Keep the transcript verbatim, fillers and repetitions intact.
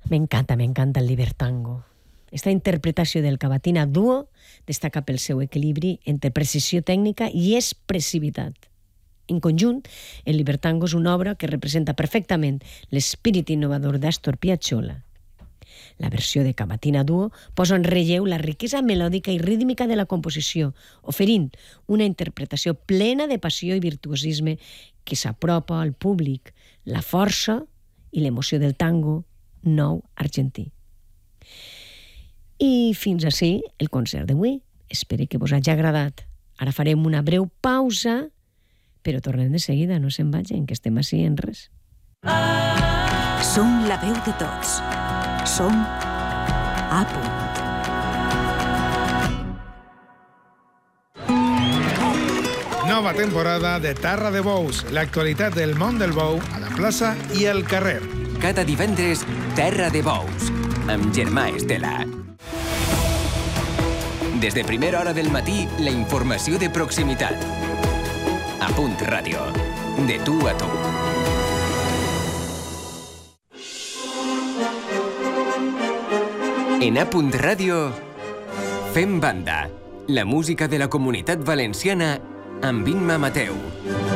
Me encanta, me encanta el libertango. Esta interpretació del Cavatina Duo destaca pel seu equilibri entre precisió tècnica i expressivitat. En conjunt, el libertango és una obra que representa perfectament l'espírit innovador d'Astor Piazzolla. La versió de Cavatina Duo posa en relleu la riquesa melòdica i rítmica de la composició, oferint una interpretació plena de passió i virtuosisme que s'apropa al públic, la força i l'emoció del tango nou argentí. I fins ací el concert d'avui. Espero que vos hagi agradat. Ara farem una breu pausa, però tornem de seguida, no se'n vagin, que estem ací en res. Som la veu de tots. Som A Punt. Nova temporada de Tarra de Bous, l'actualitat del món del bou a la plaça i al carrer. Cada divendres, Terra de Bous, amb Germà Estela. Des de primera hora del matí, la informació de proximitat. A Punt Ràdio. De tu a tu. En A Punt Ràdio, fem banda. La música de la Comunitat Valenciana amb Imma Mateu.